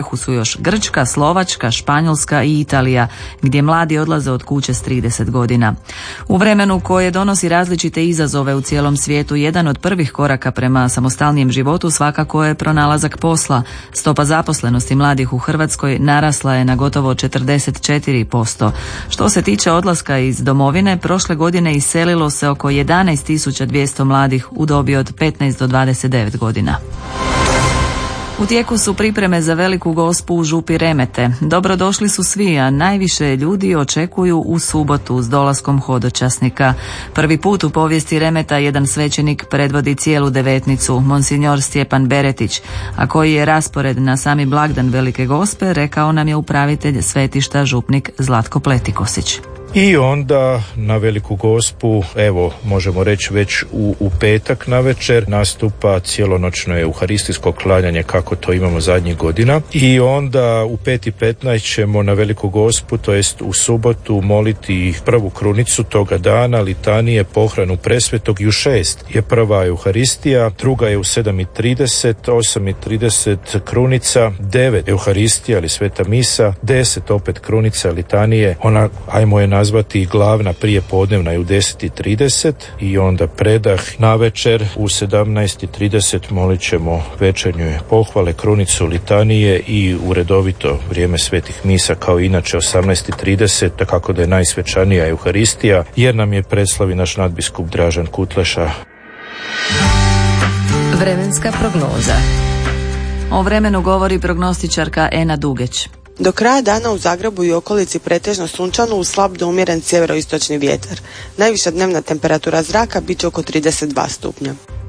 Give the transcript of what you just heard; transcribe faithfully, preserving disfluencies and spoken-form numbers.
vrhu su još Grčka, Slovačka, Španjolska i Italija, gdje mladi odlaze od kuće s trideset godina. U vremenu koje donosi različite izazove u cijelom svijetu, jedan od prvih koraka prema samostalnijem životu svakako je pronalazak posla. Stopa zaposlenosti mladih u Hrvatskoj narasla je na gotovo četrdeset četiri posto. Što se tiče odlaska iz domovine, prošle godine iselilo se oko jedanaest tisuća dvjesto mladih u dobi od petnaest do dvadeset devet godina. U tijeku su pripreme za Veliku Gospu u župi Remete. Dobrodošli su svi, a najviše ljudi očekuju u subotu s dolaskom hodočasnika. Prvi put u povijesti Remeta jedan svećenik predvodi cijelu devetnicu, monsignor Stjepan Beretić, a koji je raspored na sami blagdan Velike Gospe, rekao nam je upravitelj svetišta župnik Zlatko Pletikosić. I onda na Veliku Gospu, evo možemo reći već u, u petak navečer nastupa cijelonoćno euharistijsko klanjanje kako to imamo zadnjih godina. I onda u pet i petnaest ćemo na Veliku Gospu, to jest u subotu, moliti prvu krunicu toga dana, litanije, pohranu presvetog, i u šest je prva euharistija, druga je u sedam i trideset, osam i trideset krunica, devet euharistija ili sveta misa, deset opet krunica litanije, ona, ajmo je nazvati glavna prije podnevna je u deset i trideset i onda predah navečer u sedamnaest i trideset molit ćemo večernje pohvale, krunicu litanije i u redovito vrijeme svetih misa kao inače osamnaest i trideset, tako da je najsvečanija euharistija jer nam je predslavi naš nadbiskup Dražen Kutleša. Vremenska prognoza. O vremenu govori prognostičarka Ena Dugeć. Do kraja dana u Zagrebu i okolici pretežno sunčano uz slab do umjeren sjeveroistočni vjetar. Najviša dnevna temperatura zraka bit će oko trideset dva stupnja.